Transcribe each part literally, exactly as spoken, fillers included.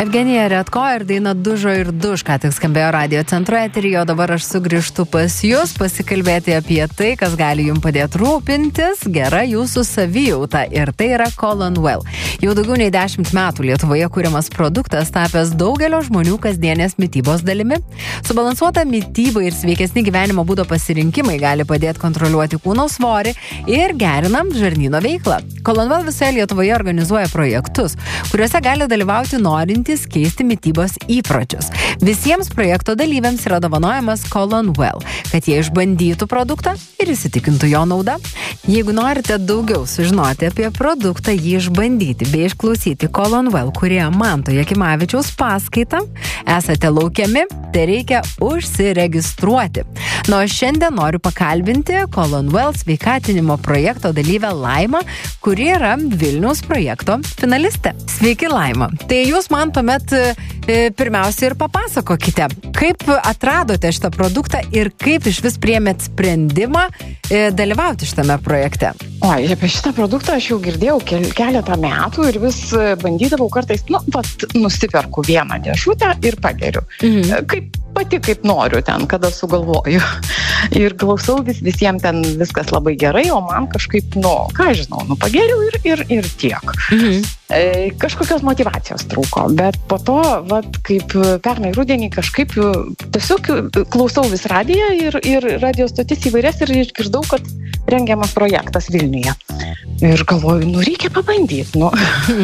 Evgenija Redko ir daina Dužo ir Duž, ką tik skambėjo Radio Centro eteryje, o dabar aš sugrįžtu pas jūs pasikalbėti apie tai, kas gali jums padėti rūpintis gera jūsų savijauta, ir tai yra Colon Well. Jau daugiau nei dešimt metų Lietuvoje kuriamas produktas tapęs daugelio žmonių kasdienės mitybos dalimi. Subalansuota mityba ir sveikesni gyvenimo būdo pasirinkimai gali padėti kontroliuoti kūno svorį ir gerinam žarnyno veiklą. Colon Well visoje Lietuvoje organizuoja projektus, kuriuose gali dalyvauti norintys keisti mitybos įpročius. Visiems projekto dalyviams yra dovanojamas Colon Well, kad jie išbandytų produktą ir įsitikintų jo naudą. Jeigu norite daugiau sužinoti apie produktą, jį išbandyti bei išklausyti Colon Well, kurie Manto Jakimavičiaus paskaitą, esate laukiami, tai reikia užsiregistruoti. Nu, o šiandien noriu pakalbinti Colon Well sveikatinimo projekto dalyvę Laimą, kuri yra Vilniaus projekto finalistė. Sveiki, Laima. Tai jūs man tuomet e, pirmiausia ir papasakokite, kaip atradote šitą produktą ir kaip iš vis priėmėt sprendimą e, dalyvauti šitame projekte. Oi, apie šitą produktą aš jau girdėjau kel, keletą metų ir vis bandydavau kartais, nu, pat nusiperku vieną dėžutę ir pageriu. Mhm. Kaip pati kaip noriu ten, kada sugalvoju. Ir klausau vis, visiems ten viskas labai gerai, o man kažkaip, nu, ką žinau, nu, pageriu ir, ir, ir tiek. Mhm. E, kažkokios motyvacijos trūko, bet po to, vat, kaip pernai rudenį kažkaip tiesiog klausau vis radiją ir, ir radio stotis įvairias ir išgirdau, kad rengiamas projektas Vilniuje. Ir galvoju, nu, reikia pabandyti, nu.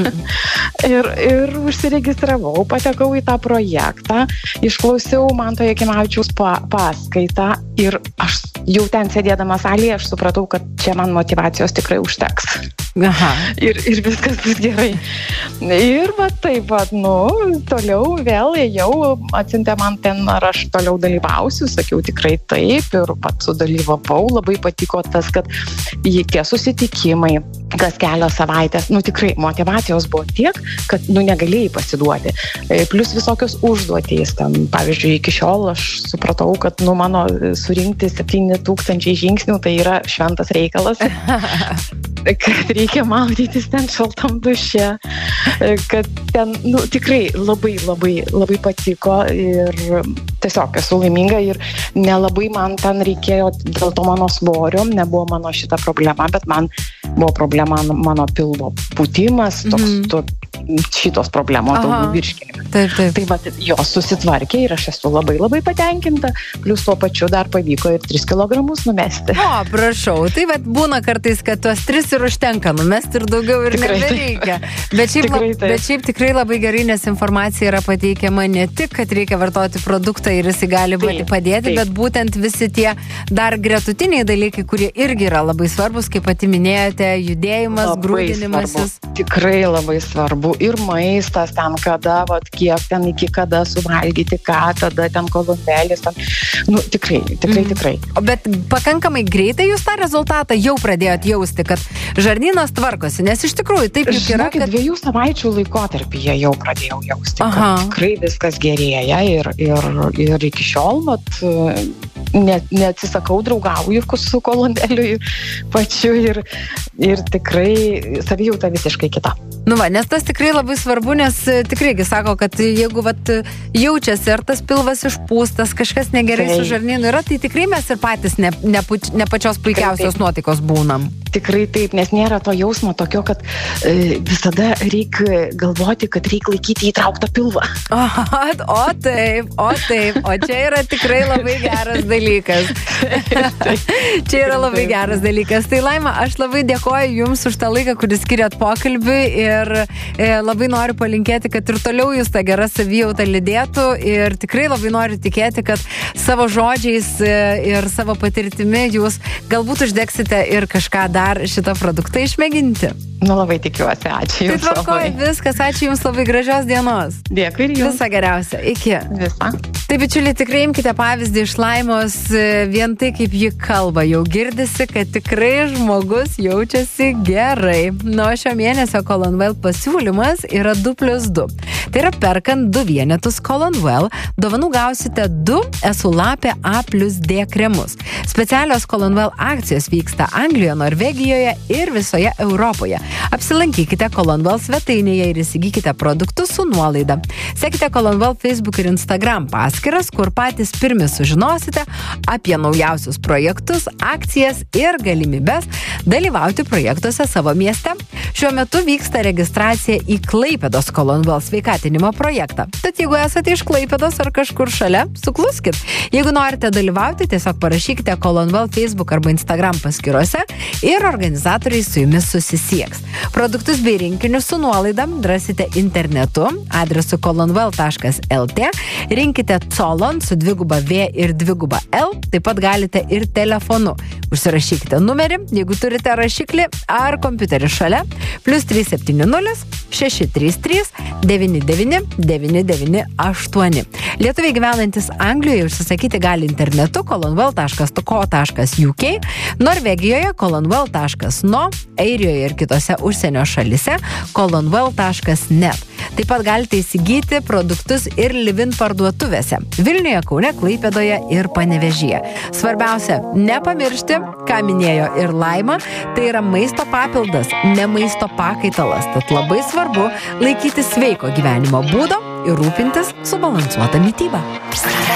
ir, ir užsiregistravau, patekau į tą projektą, išklausiau Manto Jakimavičiaus pa, paskaitą ir aš jau ten sėdėdama salėje, aš supratau, kad čia man motyvacijos tikrai užteks. Aha. Ir, ir viskas bus gerai. Ir va taip, va, nu, toliau vėl ėjau, atsiuntė man ten, ar aš toliau dalyvausiu, sakiau tikrai taip ir pat sudalyvavau, labai patiko tas, kad tie susitikimai, kas kelios savaitės, nu tikrai motyvacijos buvo tiek, kad nu negalėjai pasiduoti. Plius visokios užduotys, ten, pavyzdžiui, iki šiol aš supratau, kad nu mano surinkti septyni tūkstančiai žingsnių tai yra šventas reikalas. Kad reikia maudytis ten šaltam duše, kad ten, nu, tikrai labai, labai, labai patiko ir tiesiog esu laiminga ir nelabai man ten reikėjo dėl to mano svorio, nebuvo mano šita problema, bet man buvo problema mano pilvo pūtimas, toks, mm-hmm. to, šitos problemos, daugiau virškinimo. Taip, taip. Tai va, jos susitvarkė ir aš esu labai, labai patenkinta, plius tuo pačiu dar pavyko ir tris kilogramus numesti. O, prašau, tai va būna kartais, kad tuos tris ir užtenka numesti ir daugiau ir tikrai nebereikia. Bet šiaip, tikrai, bet šiaip tikrai labai gerai, nes informacija yra pateikiama ne tik, kad reikia vartoti produktą ir jis gali taip, padėti, taip. Bet būtent visi tie dar gretutiniai dalykai, kurie irgi yra labai svarbus, kaip pati minėjote, judėjimas, grūdinimasis. Tikrai labai svarbu. Ir maistas ten, kada, vat, kiek ten iki kada suvalgyti, ką, tada ten kolonėlis. Ten. Nu, tikrai, tikrai, mm. tikrai. O bet pakankamai greitai jūs tą rezultatą jau pradėjot jausti, kad žarnynas tvarkosi, nes iš tikrųjų taip juk yra, kad... dviejų savaičių laikotarpyje jau pradėjau jausti, Aha. kad tikrai viskas gerėja ir, ir, ir iki šiol, vat, ne, neatsisakau, draugauju su kolonėliu pačiu ir, ir tikrai savijauta visiškai kita. Nu va, nes tas tikrai labai svarbu, nes tikraigi sako, kad jeigu vat, jaučiasi ar tas pilvas išpūstas, kažkas negerai tai. Su žarnynu yra, tai tikrai mes ir patys ne, ne, ne pačios puikiausios taip. Nuotaikos būnam. Tikrai taip, nes nėra to jausmo tokio, kad e, visada reikia galvoti, kad reikia laikyti įtrauktą pilvą. O, o taip, o taip, o čia yra tikrai labai geras dalykas. Čia yra labai geras dalykas. Tai Laima, aš labai dėkoju Jums už tą laiką, kurį skiriat pokalbiui ir e, labai noriu palinkėti, kad ir toliau Jūs tą gerą savijautą lydėtų ir tikrai labai noriu tikėti, kad savo žodžiais e, ir savo patirtimi Jūs galbūt uždegsite ir kažką dar šitą produktą išmėginti. Nu, labai tikiuosi, ačiū Jums. Tai tvarkoju, viskas, ačiū Jums labai gražios dienos. Dėkui ir Jums. Visą geriausią, iki. Visą. Taip, bičiuliai, tikrai imkite pavyzdį iš Laimos, vien tai, kaip ji kalba, jau girdisi, kad tikrai žmogus jaučiasi gerai. Nuo šio mėnesio Colon Well pasiūlymas yra du plius du. Tai yra perkant du vienetus Colonwell, dovanų gausite du Esulapė A plus D kremus. Specialios Colonwell akcijos vyksta Anglijoje, Norvegijoje ir visoje Europoje. Apsilankykite Colonwell svetainėje ir įsigykite produktus su nuolaida. Sekite Colonwell Facebook ir Instagram paskyras, kur patys pirmi sužinosite apie naujausius projektus, akcijas ir galimybes dalyvauti projektuose savo mieste. Šiuo metu vyksta registracija į Klaipėdos Colonwell sveikatinimo projektą. Tad jeigu esate iš Klaipėdos ar kažkur šalia, sukluskit. Jeigu norite dalyvauti, tiesiog parašykite Colonwell Facebook arba Instagram paskyrose ir organizatoriai su jumis susisieks. Produktus bei rinkinius su nuolaida rasite internetu adresu colonwell taškas lt, rinkite Colon su dviguba V ir dviguba L, taip pat galite ir telefonu. Užsirašykite numerį, jeigu turite rašiklį ar kompiuterį šalia, plus trys septyni nulis šeši trys trys devyni devyni devyni devyni aštuoni. Lietuviai gyvenantis Anglijoje užsisakyti gali internetu colonwell taškas co taškas uk, Norvegijoje colonwell taškas no, Airijoje ir kitose užsienio šalise colonwell taškas net. Taip pat galite įsigyti produktus ir Livin parduotuvėse Vilniuje, Kaune, Klaipėdoje ir Panevėžyje. Svarbiausia, nepamiršti, ką minėjo ir Laima, tai yra maisto papildas, ne maisto pakaitalas. Tad labai svarbu laikyti sveiko gyvenimo būdo ir rūpintis subalansuotą mitybą.